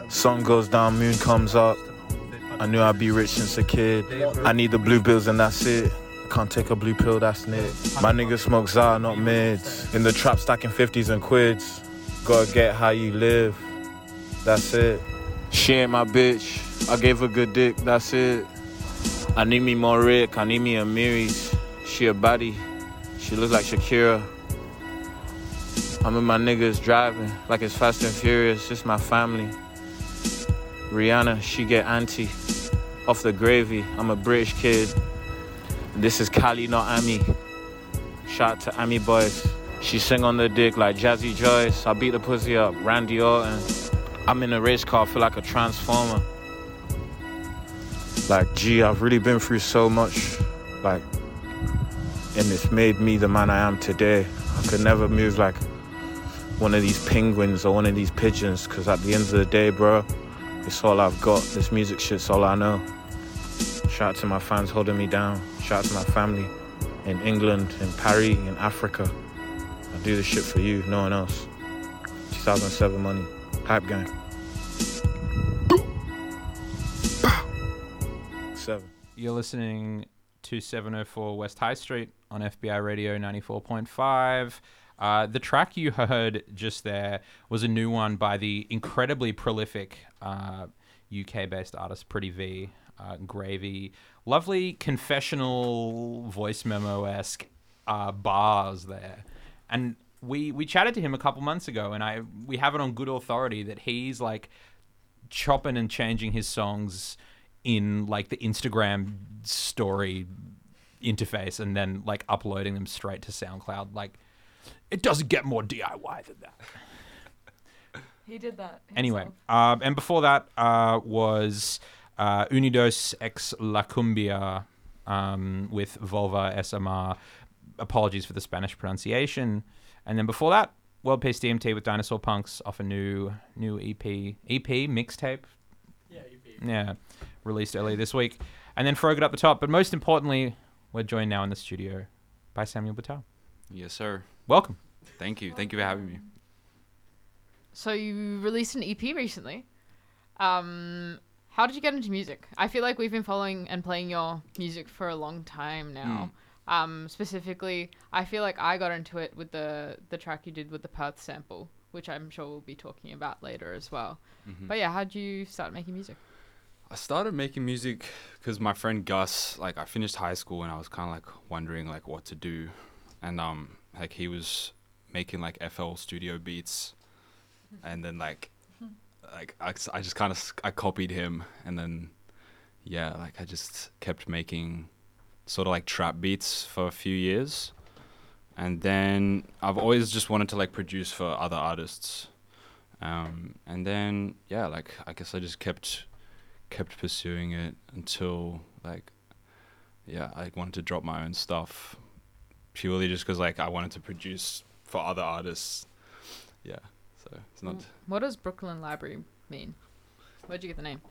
Sun goes down, moon comes up. I knew I'd be rich since a kid. I need the blue bills and that's it. Can't take a blue pill, that's it. My niggas smoke Zara, not mids. In the trap stacking 50s and quids. Gotta get how you live. That's it. She ain't my bitch. I gave her good dick, that's it. I need me more Rick, I need me a Miris. She a baddie. She looks like Shakira. I'm with my niggas driving like it's Fast and Furious. It's my family. Rihanna, she get anti. Off the gravy, I'm a British kid. This is Cali, not Ami. Shout out to Ami boys. She sing on the dick like Jazzy Joyce. I beat the pussy up, Randy Orton. I'm in a race car, feel like a transformer. Like, gee, I've really been through so much. Like, and it's made me the man I am today. I could never move like one of these penguins or one of these pigeons, because at the end of the day, bro, it's all I've got. This music shit's all I know. Shout out to my fans holding me down. Shout out to my family in England, in Paris, in Africa. I do this shit for you, no one else. 2007 money. Hype gang. 7. You're listening to 704 West High Street on FBI Radio 94.5. The track you heard just there was a new one by the incredibly prolific UK-based artist Pretty V, Gravy. Lovely confessional voice memo-esque bars there. And we chatted to him a couple months ago, and we have it on good authority that he's like chopping and changing his songs in like the Instagram story interface and then like uploading them straight to SoundCloud. Like, it doesn't get more DIY than that. He did that himself. Anyway, and before that was Unidos Ex La Cumbia with Volva SMR. Apologies for the Spanish pronunciation. And then before that, World Peace DMT with Dinosaur Punks off a new EP mixtape. Yeah, EP. Yeah, released earlier this week. And then Frog it up the top. But most importantly, we're joined now in the studio by Samuel Batal. Yes, sir. Welcome. Thank you. Thank you for having me. So you released an EP recently. How did you get into music? I feel like we've been following and playing your music for a long time now. Specifically, I feel like I got into it with the track you did with the Perth sample, which I'm sure we'll be talking about later as well. Mm-hmm. But yeah, how did you start making music? I started making music because my friend Gus, like, I finished high school and I was kind of like wondering like what to do, and like he was making like FL Studio beats, and then like I just kind of I copied him, and then yeah, like I just kept making sort of like trap beats for a few years, and then I've always just wanted to like produce for other artists, and then yeah, like I guess I just kept pursuing it until like yeah, I wanted to drop my own stuff purely just because like I wanted to produce for other artists. Yeah, so it's not. What does Brooklyn Library mean? Where'd you get the name?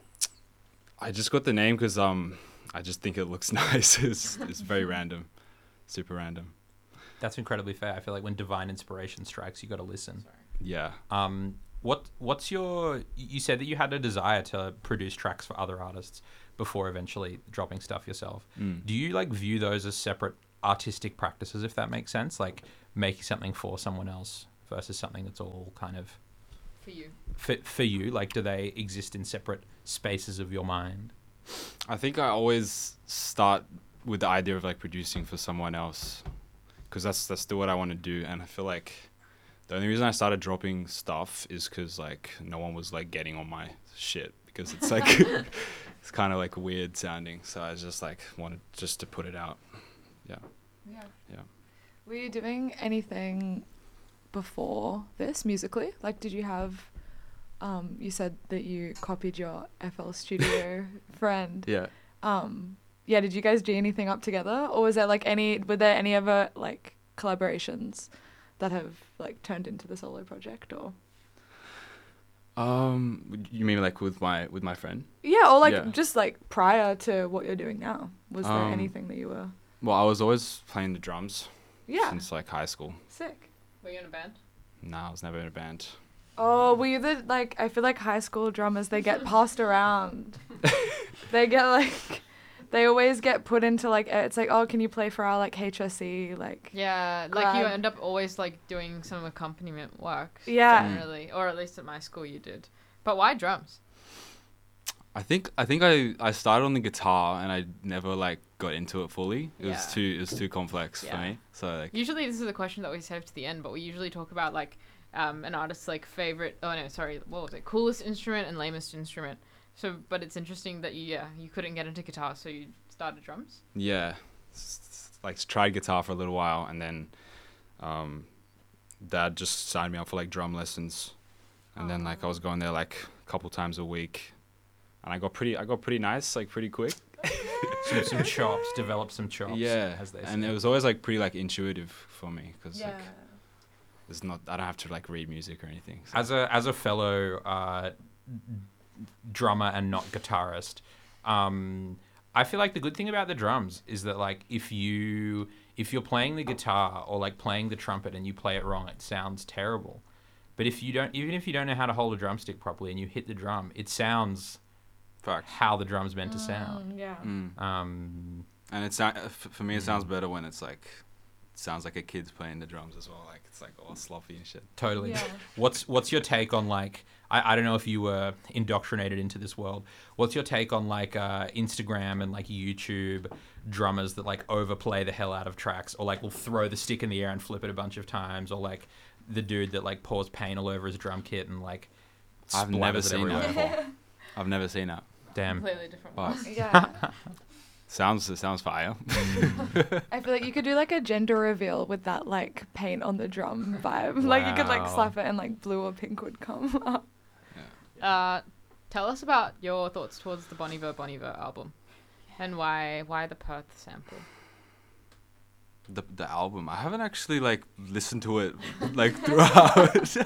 I just got the name because I just think it looks nice. It's very random, super random. That's incredibly fair. I feel like when divine inspiration strikes, you got to listen. Sorry. Yeah. What's your? You said that you had a desire to produce tracks for other artists before eventually dropping stuff yourself. Do you like view those as separate artistic practices, if that makes sense? Like making something for someone else versus something that's all kind of For you. For you, like, do they exist in separate spaces of your mind? I think I always start with the idea of like producing for someone else, because that's still what I want to do. And I feel like the only reason I started dropping stuff is because like no one was like getting on my shit, because it's like it's kind of like weird sounding. So I just like wanted just to put it out. Yeah. Were you doing anything before this musically? Like, did you have you said that you copied your FL Studio friend. Yeah. Yeah, did you guys do anything up together, or was there like were there any other like collaborations that have like turned into the solo project, or? You mean like with my friend? Yeah, or like just like prior to what you're doing now, was there anything that you were? Well, I was always playing the drums. Yeah. Since like high school. Sick. Were you in a band? Nah, I was never in a band. Oh, were you the, like, I feel like high school drummers, they get passed around. They get, like, they always get put into, like, it's like, oh, can you play for our, like, HSE, like... Yeah, like you grab. end up always like doing some accompaniment work. Yeah. Generally, or at least at my school you did. But why drums? I think I started on the guitar and I never like got into it fully. It was too complex for Yeah. me. So like Usually this is a question that we save to the end, but we usually talk about like an artist's like favorite. Oh no, sorry, what was it? Coolest instrument and lamest instrument. So, but it's interesting that you couldn't get into guitar, so you started drums. yeah, like tried guitar for a little while and then Dad just signed me up for like drum lessons, and then like I was going there like a couple times a week, and I got pretty nice like pretty quick. some chops, develop some chops. Yeah, as they say. and it was always like pretty like intuitive for me because Yeah. like I don't have to like read music or anything. So. As a fellow drummer and not guitarist, I feel like the good thing about the drums is that like if you're playing the guitar or like playing the trumpet and you play it wrong, it sounds terrible. But if you don't know how to hold a drumstick properly and you hit the drum, it sounds Fact. how the drum's meant to sound. Yeah. And it's not for me. It sounds better when it's like it sounds like a kid's playing the drums as well. Like it's like all sloppy and shit. Totally. Yeah. What's your take on like I don't know if you were indoctrinated into this world. What's your take on like Instagram and like YouTube drummers that like overplay the hell out of tracks or like will throw the stick in the air and flip it a bunch of times, or like the dude that like pours paint all over his drum kit and like I've never splatters it seen that everywhere. before. I've never seen that. Damn. Completely different. But Yeah. sounds fire. I feel like you could do like a gender reveal with that like paint on the drum vibe. Like you could like Wow. slap it and like blue or pink would come up. Tell us about your thoughts towards the Bon Iver album, and why the Perth sample. The album. I haven't actually like listened to it like throughout.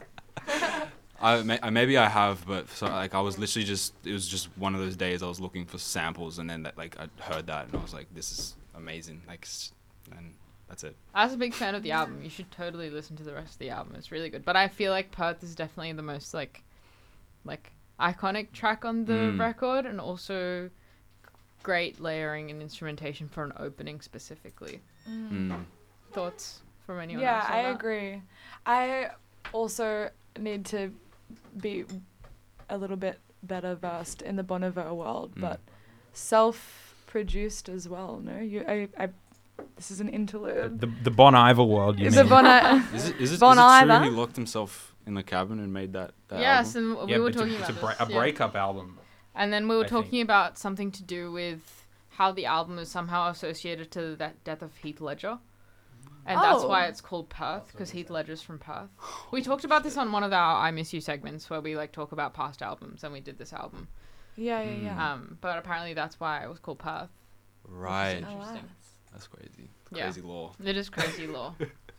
Maybe I have, but so like I was literally it was just one of those days I was looking for samples and then that like I heard that and I was like, this is amazing. Like, and that's it. As a big fan of the album, you should totally listen to the rest of the album. It's really good. But I feel like Perth is definitely the most like iconic track on the record, and also great layering and instrumentation for an opening specifically. Thoughts from anyone Yeah, else on I that? agree. I also need to be a little bit better versed in the Bon Iver world, but self-produced as well. No, this is an interlude. The Bon Iver world, you Is mean? it Bon Iver? Is it Bon true Iver? he locked himself in the cabin and made that Yes, album? and Yeah, we were but talking it's about a this, breakup album. And then we were I think. talking about something to do with how the album is somehow associated to the death of Heath Ledger. And that's why it's called Perth, because Heath Ledger's from Perth. We talked about this on one of our I Miss You segments where we like talk about past albums, and we did this album. Yeah. But apparently that's why it was called Perth. Right. Oh, wow. Interesting. That's crazy. Yeah. Crazy law. It is crazy law.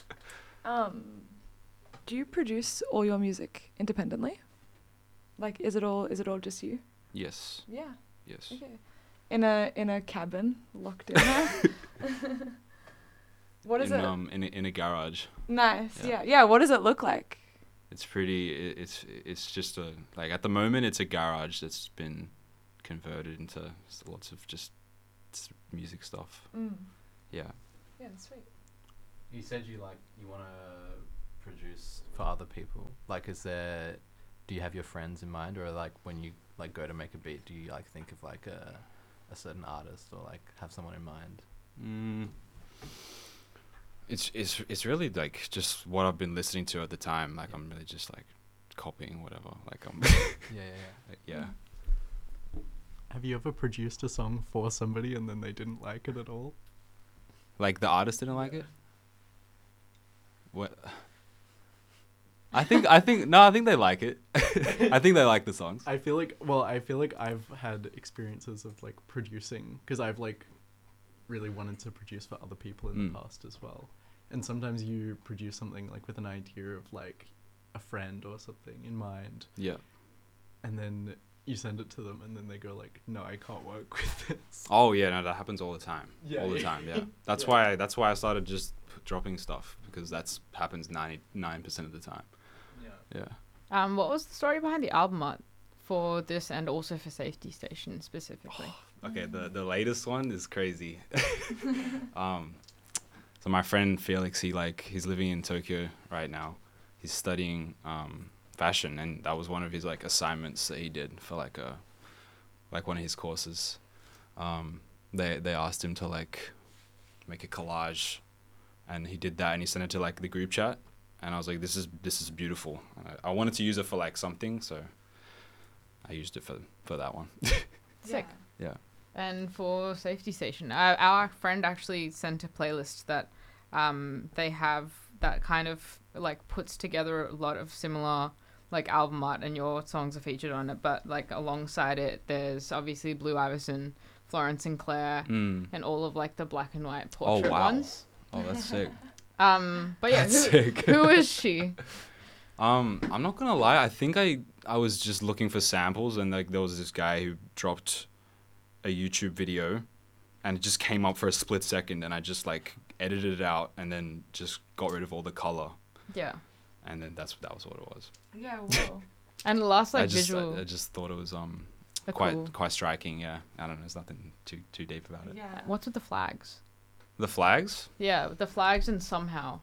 Do you produce all your music independently? Like, is it all just you? Yes. Yeah. Yes. Okay. In a cabin, locked in there. What is it? In a garage. Nice. Yeah. Yeah. What does it look like? It's pretty. It's just like at the moment it's a garage that's been converted into lots of just music stuff. Yeah. Yeah, sweet. You said you want to produce for other people. Like, do you have your friends in mind, or like when you like go to make a beat, do you like think of like a certain artist or like have someone in mind? It's really like just what I've been listening to at the time. Like I'm really just like copying whatever. Like I'm yeah. Have you ever produced a song for somebody and then they didn't like it at all? Like the artist didn't like it. What? I think they like it. I think they like the songs. I feel like I've had experiences of like producing, because I've like really wanted to produce for other people in the past as well. And sometimes you produce something like with an idea of like a friend or something in mind. Yeah. And then you send it to them and then they go like, no, I can't work with this. Oh yeah, no, that happens all the time. Yeah, all the yeah. time. Yeah. That's why I started just dropping stuff, because happens 99% of the time. Yeah. Yeah. What was the story behind the album art for this and also for Safety Station specifically? Okay, the latest one is crazy. So my friend Felix, he's living in Tokyo right now. He's studying fashion, and that was one of his like assignments that he did for like one of his courses. They asked him to like make a collage, and he did that, and he sent it to like the group chat, and I was like, this is beautiful. And I wanted to use it for like something, so I used it for that one. Sick. Yeah. And for Safety Station, our friend actually sent a playlist that they have that kind of like puts together a lot of similar like album art, and your songs are featured on it. But like alongside it, there's obviously Blue Iverson, Florence Sinclair, and all of like the black and white portrait ones. Oh, that's sick. But yeah, That's sick. who is she? I'm not gonna lie. I think I was just looking for samples, and like there was this guy who dropped a YouTube video, and it just came up for a split second, and I just like edited it out, and then just got rid of all the color, Yeah. and then that was what it was. Yeah, whoa. And the last like I visual. just thought it was cool. quite striking. Yeah, I don't know. There's nothing too deep about it. Yeah. What's with the flags? The flags? Yeah, the flags and somehow.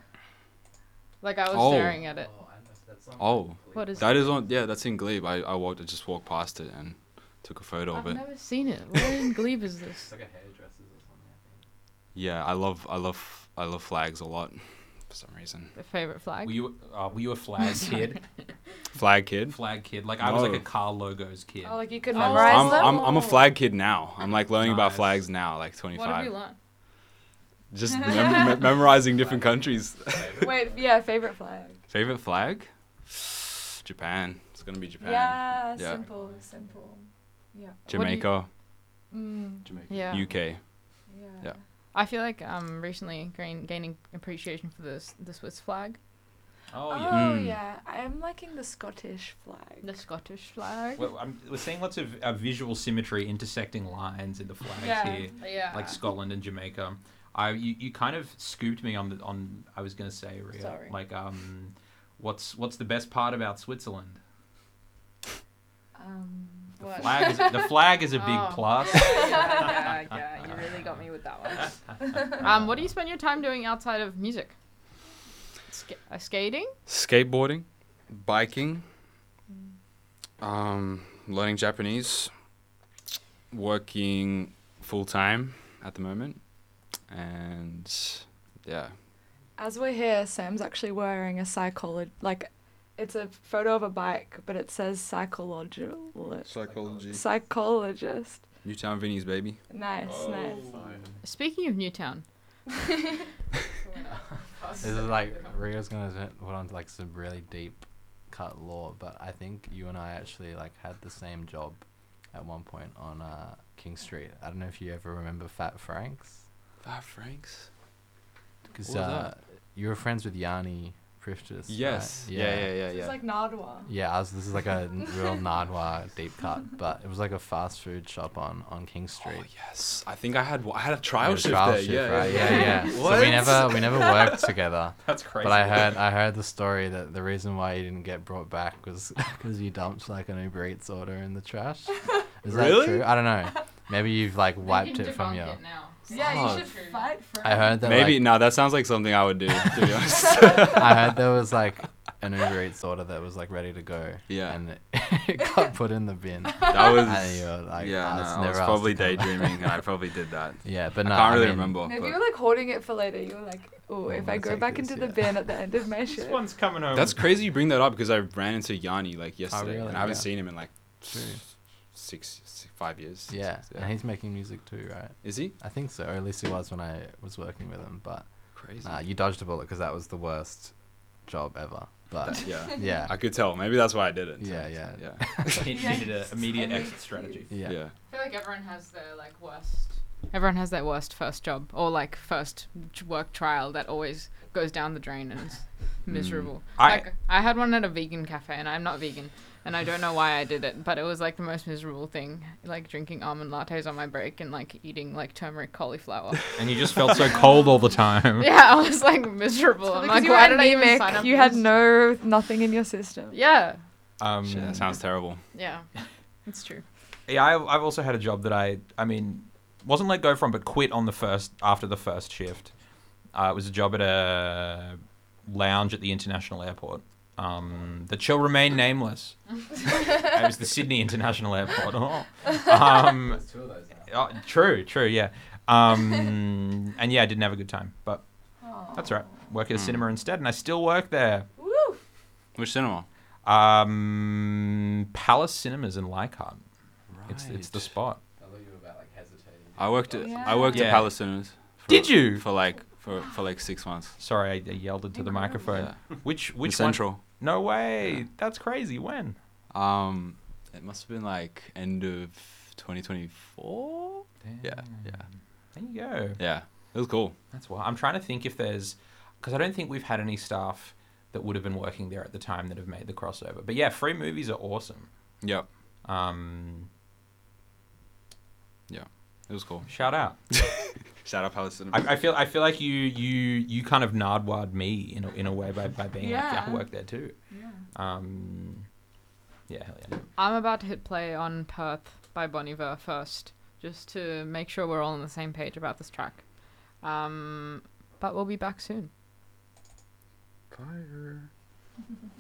Like I was Oh. staring at it. Oh, What is that is on. Yeah, that's in Glebe. I just walked past it and took a photo I've of it. never seen it. Where in Glebe is this? like a hairdresser's or something, I think. Yeah, I love flags a lot for some reason. The favorite flag? Were you a flag kid? Flag kid. Flag kid. Like I was like No. a car logos kid. Oh, like you could Oh. memorize them? I'm a flag kid now. I'm like learning about Nice. flags now, like What have 25. you learned? Just memorizing different countries. Wait, yeah, favorite flag. Favorite flag? Japan. It's gonna be Japan. Yeah, Yeah. simple. Yeah. Jamaica. Jamaica. Yeah. UK. Yeah. I feel like recently gaining appreciation for the Swiss flag, Oh Oh, yeah. yeah. I am liking the Scottish flag. the Scottish flag. Well, we're seeing lots of visual symmetry, intersecting lines in the flags Yeah. here, Yeah. like Scotland and Jamaica. You kind of scooped me on I was gonna say, Ria, Sorry. like what's the best part about Switzerland? What? The flag is a big Oh, plus. Yeah. You really got me with that one. What do you spend your time doing outside of music? Skating? Skateboarding, biking, learning Japanese, working full time at the moment, and yeah. As we're here, Sam's actually wearing a it's a photo of a bike, but it says psychologist. Newtown Vinny's baby. Nice. Speaking of Newtown, This is like Rio's gonna put on like some really deep cut lore, but I think you and I actually like had the same job at one point on King Street. I don't know if you ever remember Fat Frank's. Fat Franks. Because What was that? you were friends with Yanni Priftis. Yes. Right? Yeah. It's like Nardwa. Yeah, this is like a real Nardwa deep cut, but it was like a fast food shop on King Street. Oh yes, I think I had a trial You had a shift trial there. shift, Yeah, right? yeah. So What? we never worked together. That's crazy. But I heard the story that the reason why you didn't get brought back was because you dumped like an Uber Eats order in the trash. Is that Really? true? I don't know. Maybe you've like wiped it from your. Yeah, Oh. you should fight for I heard that. Maybe Like, no. That sounds like something I would do. To be honest. I heard there was like an Uber Eats order that was like ready to go. Yeah. And it got put in the bin. That was. And you were like, Yeah, it's no, I never was asked probably to come back. daydreaming, and I probably did that. Yeah, but no. I can't really mean, remember. Maybe but- you were like hoarding it for later. You were like, oh, if I'm I gonna go take back this, into the yeah. bin at the end of my This shift. one's coming home. That's crazy you bring that up because I ran into Yanni like yesterday, really? and I haven't Yeah. seen him in like True. 5 years. Yeah, 6, and he's making music too, right? Is he? I think so, or at least he was when I was working with him. But Crazy. you dodged a bullet because that was the worst job ever. But Yeah. yeah, I could tell. Maybe that's why I did it. Yeah. He needed an immediate exit strategy. yeah, Yeah. I feel like everyone has their like worst Everyone has their worst first job or like first work trial that always goes down the drain and is miserable. I had one at a vegan cafe, and I'm not vegan, and I don't know why I did it, but it was like the most miserable thing, like drinking almond lattes on my break and like eating like turmeric cauliflower. And you just felt so cold all the time. Yeah, I was like miserable. I'm like, you were why did I even anemic. sign up You for had this? nothing in your system. Yeah, Shit, that sounds terrible. yeah, it's true. Yeah, I've also had a job that I mean, wasn't let go from, but quit on after the first shift. It was a job at a lounge at the international airport. That shall remain nameless. It was the Sydney International Airport. There's 2 of those now. True, yeah. And yeah, I didn't have a good time, but that's all right. Work at a cinema instead, and I still work there. Which cinema? Palace Cinemas in Leichhardt. Right. It's the spot. I thought you were about like hesitating. I worked at Yeah. Palace Cinemas. Did you? For like 6 months. Sorry, I yelled into the microphone. Yeah. Which In one? Central. No way. That's crazy. When? It must have been like end of 2024. Yeah. There you go. Yeah. It was cool. That's why I'm trying to think if there's, because I don't think we've had any staff that would have been working there at the time that have made the crossover. But yeah, free movies are awesome. Yep. Yeah, it was cool. Shout out. Shout out Palace Cinemas. I feel like you kind of nardwad me in a way by being like, yeah, I work there too. Yeah. Yeah, hell yeah. I'm about to hit play on Perth by Bon Iver first, just to make sure we're all on the same page about this track. But we'll be back soon. Fire.